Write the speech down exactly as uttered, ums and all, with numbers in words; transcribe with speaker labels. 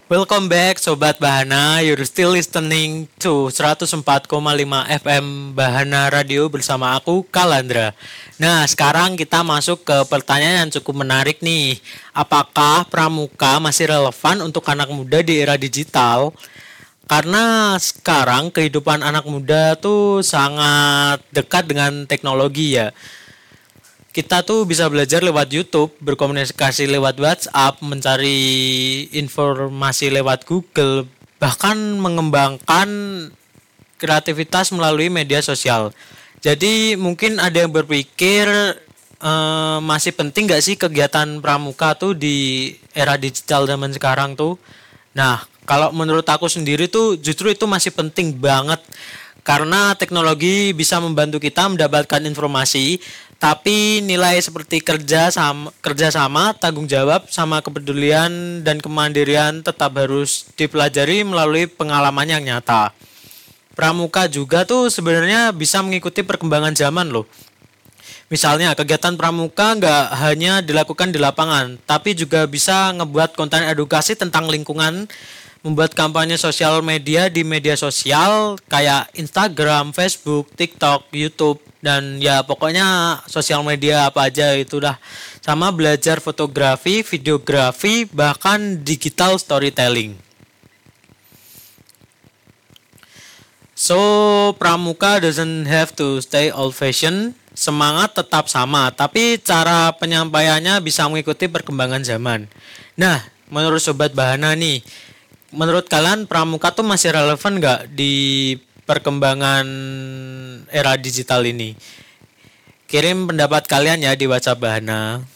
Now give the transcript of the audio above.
Speaker 1: Welcome back Sobat Bahana. You're still listening to seratus empat koma lima F M Bahana Radio bersama aku Kalandra. Nah, sekarang kita masuk ke pertanyaan yang cukup menarik nih. Apakah pramuka masih relevan untuk anak muda di era digital? Karena sekarang kehidupan anak muda tuh sangat dekat dengan teknologi ya. Kita tuh bisa belajar lewat YouTube, berkomunikasi lewat WhatsApp, mencari informasi lewat Google, bahkan mengembangkan kreativitas melalui media sosial. Jadi mungkin ada yang berpikir eh, masih penting gak sih kegiatan pramuka tuh di era digital zaman sekarang tuh? Nah, kalau menurut aku sendiri tuh justru itu masih penting banget karena teknologi bisa membantu kita mendapatkan informasi, tapi nilai seperti kerja sama, kerja sama, tanggung jawab, sama kepedulian dan kemandirian tetap harus dipelajari melalui pengalaman yang nyata. Pramuka juga tuh sebenarnya bisa mengikuti perkembangan zaman loh. Misalnya kegiatan pramuka nggak hanya dilakukan di lapangan, tapi juga bisa ngebuat konten edukasi tentang lingkungan, membuat kampanye sosial media di media sosial kayak Instagram, Facebook, TikTok, YouTube, dan ya pokoknya sosial media apa aja itu dah. Sama belajar fotografi, videografi, bahkan digital storytelling. So, pramuka doesn't have to stay old fashioned. Semangat tetap sama, tapi cara penyampaiannya bisa mengikuti perkembangan zaman. Nah, menurut Sobat Bahana nih, menurut kalian pramuka tuh masih relevan nggak di perkembangan era digital ini? Kirim pendapat kalian ya di WhatsApp Bahana.